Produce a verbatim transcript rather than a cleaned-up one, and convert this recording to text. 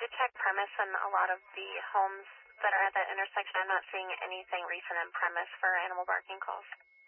did check premise and a lot of the homes that are at that intersection. I'm not seeing anything recent in premise for animal barking calls.